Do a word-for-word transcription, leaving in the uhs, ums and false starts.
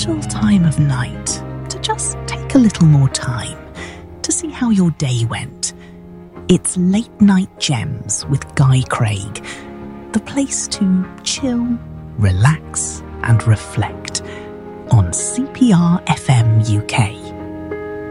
special time of night to just take a little more time to see how your day went. It's Late Night Gems with Guy Craig, the place to chill, relax and reflect on C P R F M U K.